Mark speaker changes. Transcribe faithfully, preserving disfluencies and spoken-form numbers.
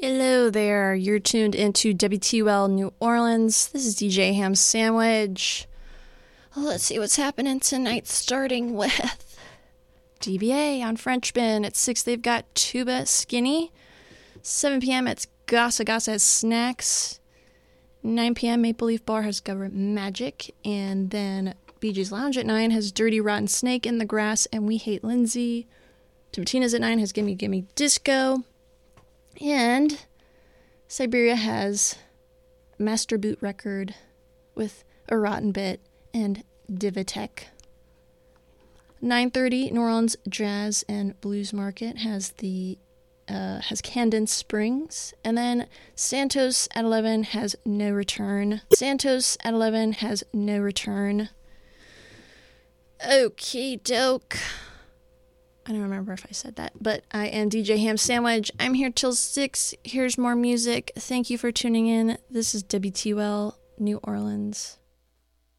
Speaker 1: Hello there, you're tuned into W T U L New Orleans. This is D J Ham Sandwich. Let's see what's happening tonight, starting with D B A on Frenchman. At six, they've got Tuba Skinny. seven p.m. it's Gasa Gasa has Snacks. nine p.m. Maple Leaf Bar has Government Magic. And then B G's Lounge at nine has Dirty Rotten Snake in the Grass and We Hate Lindsay. Tomatina's at nine has Gimme Gimme Disco. And Siberia has Master Boot Record with A Rotten Bit and Divitech. nine thirty, New Orleans Jazz and Blues Market has the uh, has Camden Springs. And then Santos at eleven has No Return. Santos at eleven has No Return. Okie doke. I don't remember if I said that, but I am D J Ham Sandwich. I'm here till six. Here's more music. Thank you for tuning in. This is W T U L New Orleans.